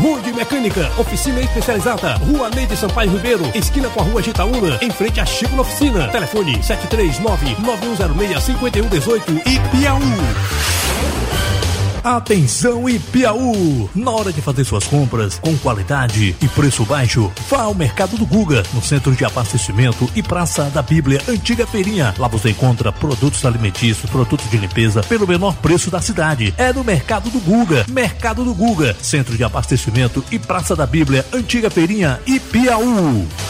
Mude Mecânica, oficina especializada, Rua Neide Sampaio Ribeiro, esquina com a Rua Gitaúna, em frente a Chico na Oficina. Telefone 739-9106-5118 e Piauí. Atenção Ipiaú! Na hora de fazer suas compras com qualidade e preço baixo, vá ao Mercado do Guga, no Centro de Abastecimento e Praça da Bíblia, Antiga Feirinha. Lá você encontra produtos alimentícios, produtos de limpeza pelo menor preço da cidade. É no Mercado do Guga. Mercado do Guga, Centro de Abastecimento e Praça da Bíblia, Antiga Feirinha, Ipiaú.